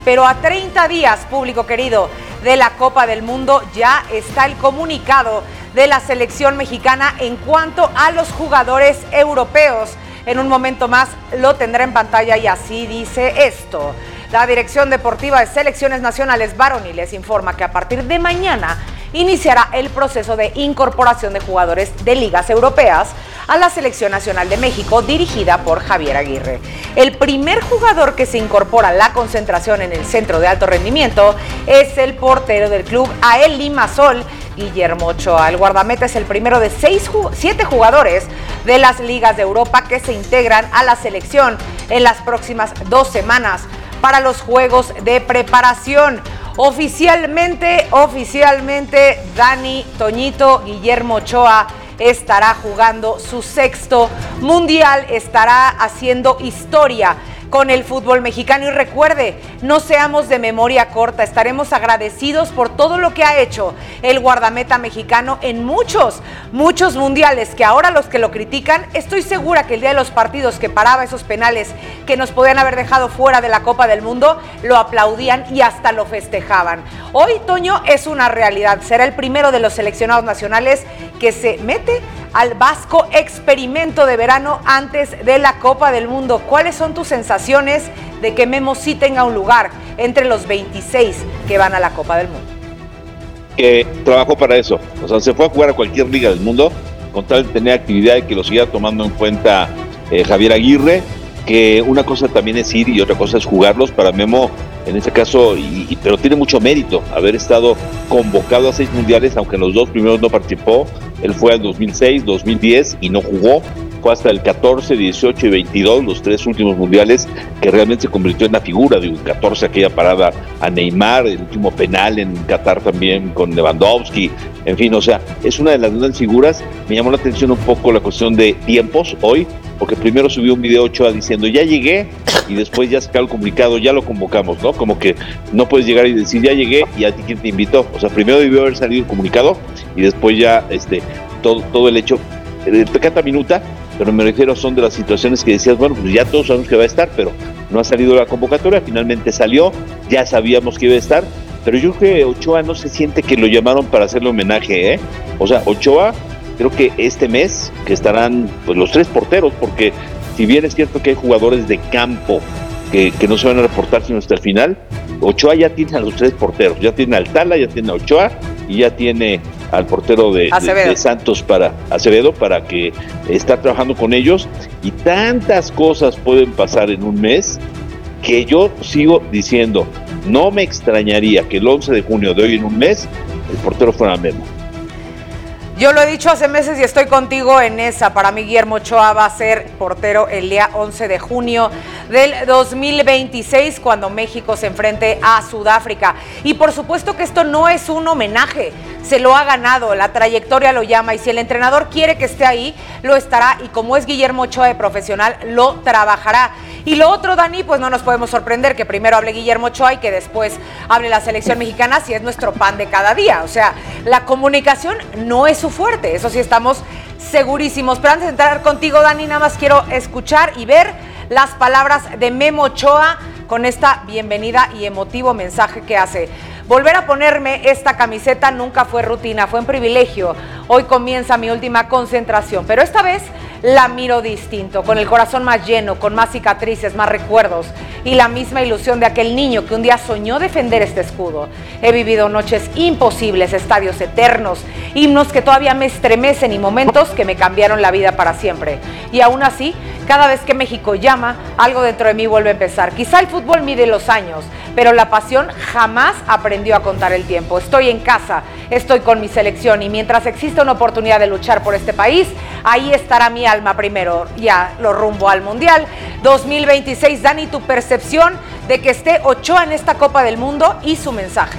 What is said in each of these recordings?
Pero a 30 días, público querido, de la Copa del Mundo, ya está el comunicado de la selección mexicana en cuanto a los jugadores europeos. En un momento más lo tendrá en pantalla y así dice esto. La Dirección Deportiva de Selecciones Nacionales Varoniles informa que a partir de mañana iniciará el proceso de incorporación de jugadores de ligas europeas a la Selección Nacional de México, dirigida por Javier Aguirre. El primer jugador que se incorpora a la concentración en el Centro de Alto Rendimiento es el portero del club AEL Limassol, Guillermo Ochoa. El guardameta es el primero de 7 jugadores de las ligas de Europa que se integran a la selección en las próximas 2 semanas para los juegos de preparación. Oficialmente, Dani Toñito Guillermo Ochoa estará jugando su 6º mundial, estará haciendo historia con el fútbol mexicano. Y recuerde, no seamos de memoria corta, estaremos agradecidos por todo lo que ha hecho el guardameta mexicano en muchos mundiales, que ahora los que lo critican, estoy segura que el día de los partidos que paraba esos penales que nos podían haber dejado fuera de la Copa del Mundo, lo aplaudían y hasta lo festejaban. Hoy, Toño, es una realidad, será el primero de los seleccionados nacionales que se mete al vasco experimento de verano antes de la Copa del Mundo. ¿Cuáles son tus sensaciones de que Memo sí tenga un lugar entre los 26 que van a la Copa del Mundo? Trabajó para eso, o sea, se fue a jugar a cualquier liga del mundo con tal de tener actividad y que lo siguiera tomando en cuenta Javier Aguirre, que una cosa también es ir y otra cosa es jugarlos. Para Memo, en este caso, pero tiene mucho mérito haber estado convocado a 6 mundiales, aunque en los 2 primeros no participó. Él fue al 2006, 2010 y no jugó. Fue hasta el 14, 18 y 22, los 3 últimos mundiales, que realmente se convirtió en la figura. Digo, el 14 aquella parada a Neymar, el último penal en Qatar también con Lewandowski. En fin, o sea, es una de las grandes figuras. Me llamó la atención un poco la cuestión de tiempos hoy, porque primero subió un video Ochoa diciendo ya llegué, y después ya sacó el comunicado, ya lo convocamos, ¿no? Como que no puedes llegar y decir ya llegué y a ti quién te invitó. O sea, primero debió haber salido el comunicado y después ya todo el hecho, pecata minuta, pero me refiero, son de las situaciones que decías, bueno, pues ya todos sabemos que va a estar, pero no ha salido la convocatoria, finalmente salió, ya sabíamos que iba a estar, pero yo creo que Ochoa no se siente que lo llamaron para hacerle homenaje, O sea, Ochoa, creo que este mes, que estarán pues los 3 porteros, porque si bien es cierto que hay jugadores de campo que no se van a reportar sino hasta el final, Ochoa ya tiene a los 3 porteros, ya tiene al Tala, ya tiene a Ochoa y ya tiene al portero de Santos, Acevedo, para que está trabajando con ellos, y tantas cosas pueden pasar en un mes que yo sigo diciendo, no me extrañaría que el 11 de junio de hoy en un mes el portero fuera Memo. Yo lo he dicho hace meses y estoy contigo en esa. Para mí Guillermo Ochoa va a ser portero el día 11 de junio del 2026 cuando México se enfrente a Sudáfrica. Y por supuesto que esto no es un homenaje, se lo ha ganado, la trayectoria lo llama, y si el entrenador quiere que esté ahí, lo estará, y como es Guillermo Ochoa de profesional, lo trabajará. Y lo otro, Dani, pues no nos podemos sorprender que primero hable Guillermo Ochoa y que después hable la selección mexicana, si es nuestro pan de cada día. O sea, la comunicación no es su fuerte, eso sí estamos segurísimos. Pero antes de entrar contigo, Dani, nada más quiero escuchar y ver las palabras de Memo Ochoa con esta bienvenida y emotivo mensaje que hace. Volver a ponerme esta camiseta nunca fue rutina, fue un privilegio. Hoy comienza mi última concentración, pero esta vez la miro distinto, con el corazón más lleno, con más cicatrices, más recuerdos y la misma ilusión de aquel niño que un día soñó defender este escudo. He vivido noches imposibles, estadios eternos, himnos que todavía me estremecen y momentos que me cambiaron la vida para siempre. Y aún así, cada vez que México llama, algo dentro de mí vuelve a empezar. Quizá el fútbol mide los años, pero la pasión jamás aprendió a contar el tiempo. Estoy en casa, estoy con mi selección, y mientras exista una oportunidad de luchar por este país, ahí estará mi alma primero, ya lo rumbo al Mundial 2026. Dani, tu percepción de que esté Ochoa en esta Copa del Mundo y su mensaje.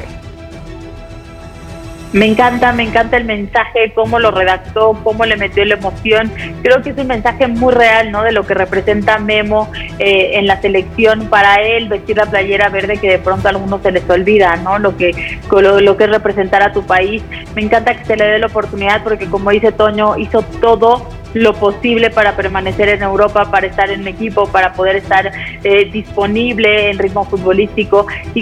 Me encanta el mensaje, cómo lo redactó, cómo le metió la emoción. Creo que es un mensaje muy real, ¿no? De lo que representa Memo en la selección. Para él, vestir la playera verde, que de pronto a algunos se les olvida, ¿no? Lo que es representar a tu país. Me encanta que se le dé la oportunidad porque, como dice Toño, hizo todo lo posible para permanecer en Europa, para estar en un equipo, para poder estar disponible en ritmo futbolístico. Y